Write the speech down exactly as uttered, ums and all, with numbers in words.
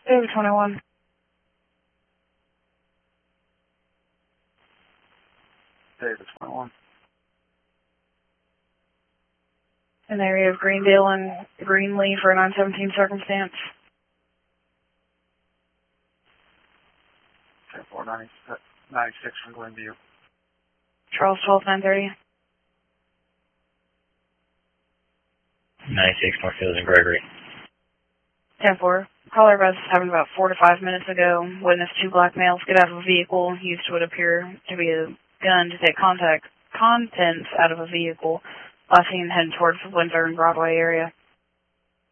David twenty-one. David twenty-one. In the area of Greendale and Greenlee for a nine seventeen circumstance. ten four ninety-six from Glenview. Charles twelve nine thirty. ninety-six Northfield and Gregory. ten four. Caller bus happened about four to five minutes ago. Witnessed two black males get out of a vehicle, used what appear to be a gun to take contact contents out of a vehicle. Last seen heading towards the Windsor and Broadway area.